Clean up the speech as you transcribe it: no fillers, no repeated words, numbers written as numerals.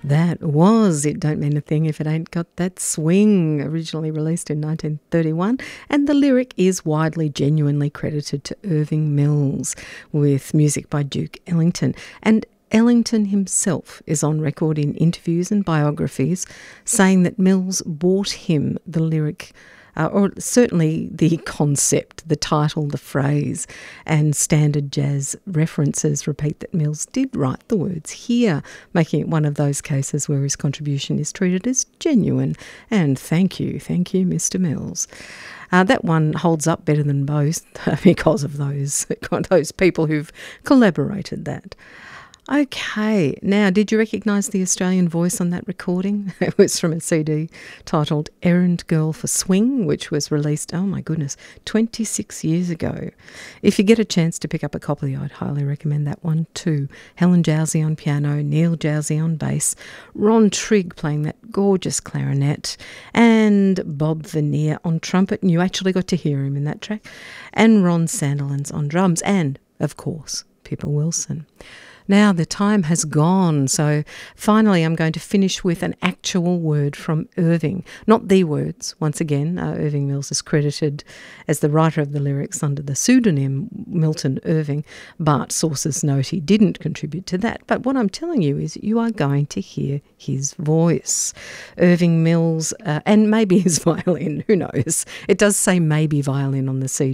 That was It Don't Mean a Thing If It Ain't Got That Swing, originally released in 1931, and the lyric is widely genuinely credited to Irving Mills, with music by Duke Ellington. And Ellington himself is on record in interviews and biographies saying that Mills bought him the lyric, or certainly the concept, the title, the phrase, and standard jazz references repeat that Mills did write the words here, making it one of those cases where his contribution is treated as genuine. And thank you, Mr. Mills. That one holds up better than most because of those people who've collaborated that. Okay, now did you recognise the Australian voice on that recording? It was from a CD titled Errand Girl for Swing, which was released, 26 years ago. If you get a chance to pick up a copy, I'd highly recommend that one too. Helen Jowsey on piano, Neil Jowsey on bass, Ron Trigg playing that gorgeous clarinet, and Bob Veneer on trumpet, and you actually got to hear him in that track, and Ron Sandilands on drums, and, of course, Pippa Wilson. Now the time has gone, so finally I'm going to finish with an actual word from Irving. Not the words, once again. Irving Mills is credited as the writer of the lyrics under the pseudonym Milton Irving, but sources note he didn't contribute to that. But what I'm telling you is you are going to hear his voice. Irving Mills, and maybe his violin, who knows. It does say maybe violin on the CD.